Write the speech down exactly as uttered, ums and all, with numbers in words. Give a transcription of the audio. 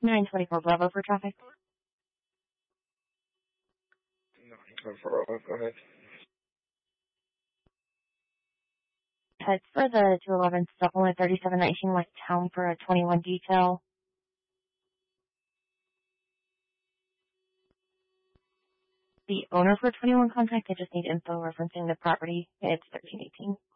nine twenty-four Bravo for traffic. nine twenty-four Bravo, go ahead. It's for the two eleven supplement thirty-seven nineteen West Town for a twenty-one detail. The owner for twenty-one contact, I just need info referencing the property. It's thirteen eighteen.